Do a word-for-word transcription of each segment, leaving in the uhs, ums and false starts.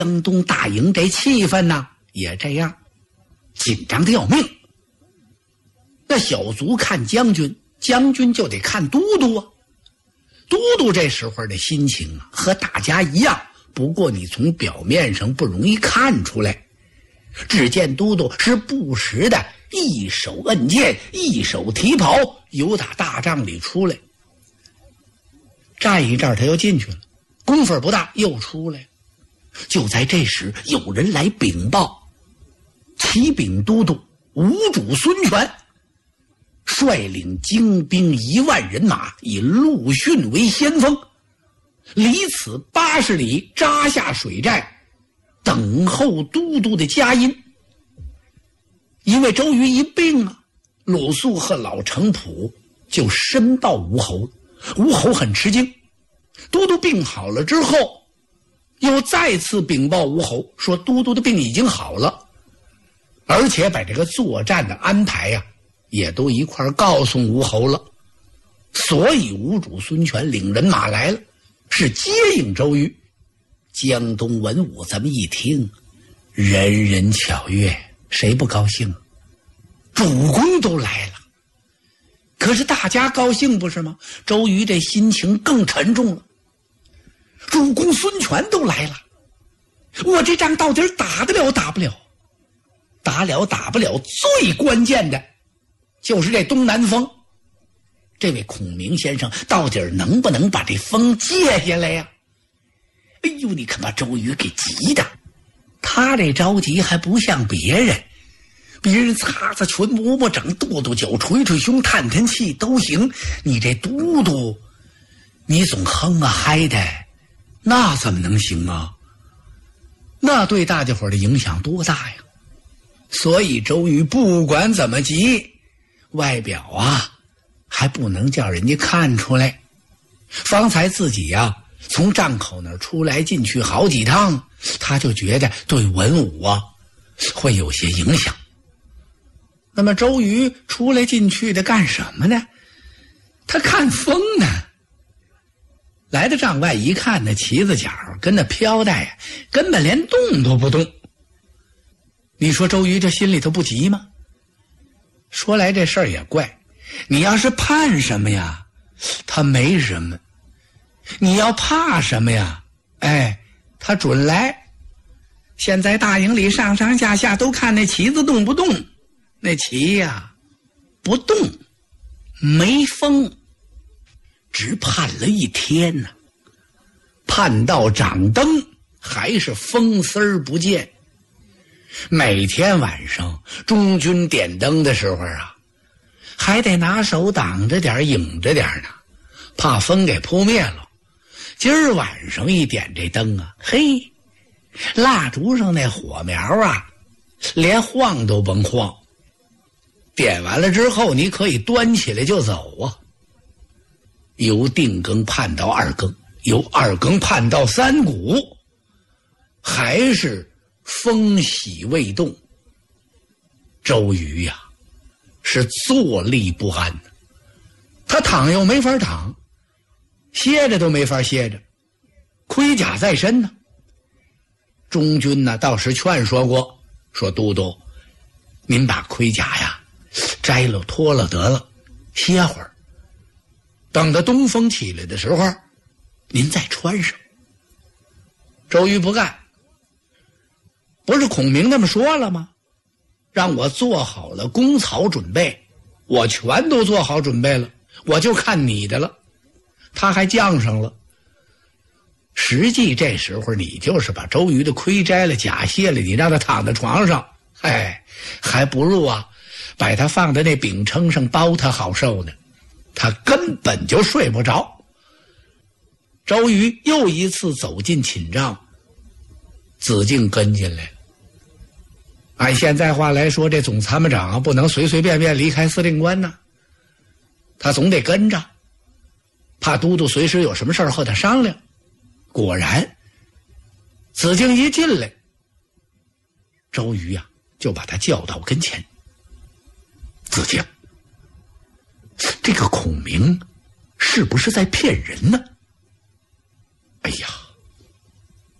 江东大营这气氛呢也这样紧张的要命。那小卒看将军，将军就得看都督啊。都督这时候的心情啊和大家一样，不过你从表面上不容易看出来。只见都督是不时的一手摁剑，一手提袍，由打大帐里出来，站一阵他又进去了，功夫不大又出来。就在这时，有人来禀报，启禀都督吴主孙权率领精兵一万人马，以陆逊为先锋，离此八十里，扎下水寨，等候都督的佳音。因为周瑜一病啊，鲁肃和老程普就申报吴侯，吴侯很吃惊。都督病好了之后，又再次禀报吴侯，说都督的病已经好了，而且把这个作战的安排呀、啊，也都一块告诉吴侯了。所以吴主孙权领人马来了，是接应周瑜。江东文武这么一听，人人巧悦，谁不高兴？主公都来了，可是大家高兴不是吗？周瑜这心情更沉重了。主公孙权都来了，我这仗到底打得了打不了？打了打不了，最关键的就是这东南风。这位孔明先生到底能不能把这风借下来呀、啊？哎呦，你看把周瑜给急的，他这着急还不像别人，别人擦擦拳摸摸整，跺跺脚，捶捶胸，叹叹气都行。你这都督，你总哼啊嗨的，那怎么能行啊？那对大家伙的影响多大呀！所以周瑜不管怎么急，外表啊还不能叫人家看出来。方才自己呀、啊、从帐口那儿出来进去好几趟，他就觉得对文武啊会有些影响。那么周瑜出来进去的干什么呢？他看风呢。来到帐外一看，那旗子角跟那飘带啊，根本连动都不动。你说周瑜这心里头不急吗？说来这事儿也怪，你要是盼什么呀，他没什么；你要怕什么呀，哎，他准来。现在大营里上上下下都看那旗子动不动，那旗呀不动，没风，只盼了一天呢、啊，盼到掌灯还是风丝儿不见。每天晚上中军点灯的时候啊，还得拿手挡着点影着点呢，怕风给扑灭了。今儿晚上一点这灯啊，嘿，蜡烛上那火苗啊连晃都甭晃，点完了之后你可以端起来就走啊。由定更盼到二更，由二更盼到三鼓，还是风息未动。周瑜呀、啊、是坐立不安，他躺又没法躺，歇着都没法歇着，盔甲在身呢。中军呢倒是劝说过，说都督您把盔甲呀摘了脱了得了，歇会儿，等到东风起来的时候您再穿上。周瑜不干，不是孔明那么说了吗？让我做好了攻曹准备，我全都做好准备了，我就看你的了。他还犟上了。实际这时候你就是把周瑜的盔摘了甲卸了，你让他躺在床上，哎，还不如啊把他放在那饼铛上包他好受呢，他根本就睡不着。周瑜又一次走进寝帐，子敬跟进来了。按现在话来说，这总参谋长啊不能随随便便离开司令官呢，他总得跟着，怕都督随时有什么事儿和他商量。果然子敬一进来，周瑜啊就把他叫到跟前。子敬，这个孔明是不是在骗人呢？哎呀，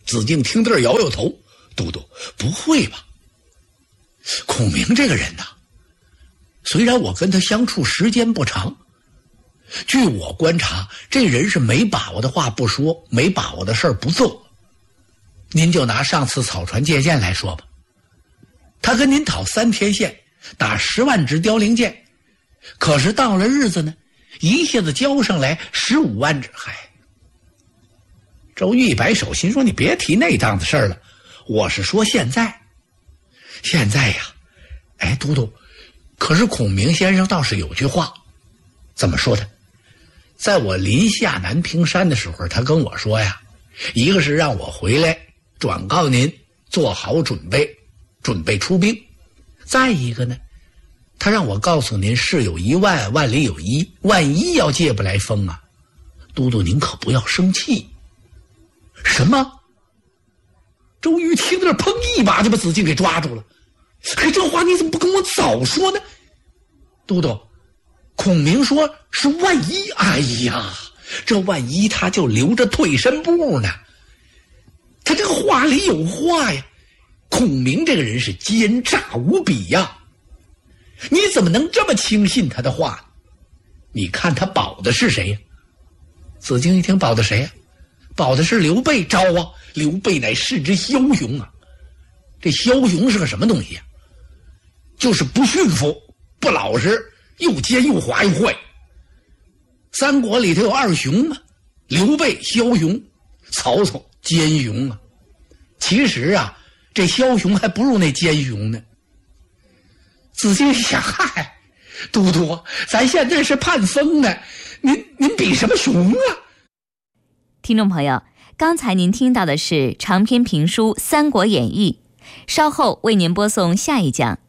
子敬听这儿摇摇头，都督，不会吧？孔明这个人呐、啊，虽然我跟他相处时间不长，据我观察，这人是没把握的话不说，没把握的事儿不做。您就拿上次草船借箭来说吧，他跟您讨三天线，打十万支凋零箭，可是到了日子呢，一下子交上来十五万支。嗨，周瑜一摆手，心说你别提那档子事儿了，我是说现在，现在呀，哎，都督，可是孔明先生倒是有句话，怎么说的？在我临下南屏山的时候，他跟我说呀，一个是让我回来转告您做好准备，准备出兵；再一个呢，他让我告诉您，事有一万，万里有一，万一要借不来风啊，都督您可不要生气。什么？周瑜听着，砰一把就把子敬给抓住了。嘿，这话你怎么不跟我早说呢？都督，孔明说是万一，哎呀，这万一他就留着退身步呢。他这个话里有话呀，孔明这个人是奸诈无比呀，你怎么能这么轻信他的话？你看他保的是谁呀？子敬一听，保的谁呀？保的是刘备。招啊，刘备乃是之枭雄啊。这枭雄是个什么东西呀？就是不驯服，不老实，又奸又滑又坏。三国里头有二雄嘛，刘备枭雄，曹操奸雄啊。其实啊，这枭雄还不如那奸雄呢。子敬想，嗨，都督，咱现在是盼风呢，您您比什么雄啊？ 听众朋友，刚才您听到的是长篇评书《三国演义》，稍后为您播送下一讲。